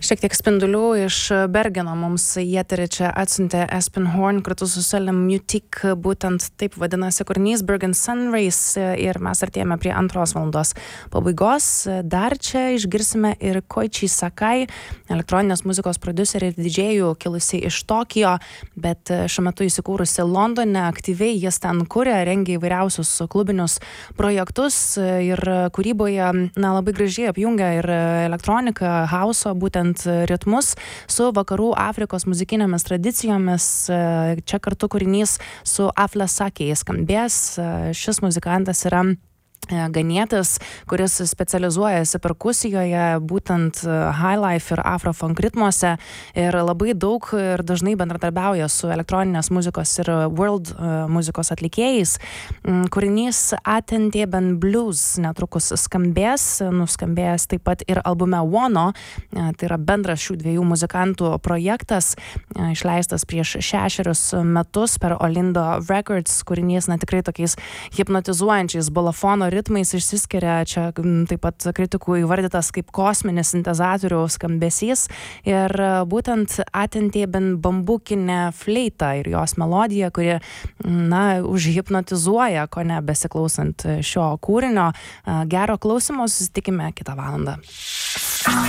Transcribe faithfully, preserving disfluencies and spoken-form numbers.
Šiek tiek spindulių iš Bergeno mums į eterį čia atsiuntė Aspen Horn kartu su Salem Mutik, būtent taip vadinasi kūrinys Bergen Sunrise, ir mes artėjame prie antros valandos pabaigos. Dar čia išgirsime ir Koichi Sakai, elektroninės muzikos prodiuserį ir didžėjų kilusi iš Tokijo, bet šiuo metu įsikūrusi Londone, aktyviai jis ten kuria, rengia įvairiausius klubinius projektus ir kūryboje na, labai gražiai apjungia ir elektroniką, hauso, būtent ritmus su vakarų Afrikos muzikinėmis tradicijomis. Čia kartu kūrinys su Afle Sakei skambės. Šis muzikantas yra ganietis, kuris specializuojasi perkusijoje, būtent highlife ir afrofunk ritmuose, ir labai daug ir dažnai bendradarbiauja su elektroninės muzikos ir world muzikos atlikėjais. Kūrinys Atenteben Blues netrukus skambės, nuskambės taip pat ir albume Wono, tai yra bendras šių dviejų muzikantų projektas, išleistas prieš šešerius metus per Olindo Records. Kūrinys na tikrai tokiais hipnotizuojančiais balafono ritmais išsiskiria, čia taip pat kritikų įvardytas kaip kosminis sintezatorių skambesys, ir būtent Atenteben bambukinė fleita ir jos melodija, kuri na, užhipnotizuoja, ko ne besiklausant šio kūrinio. Gero klausimo, susitikime kitą valandą.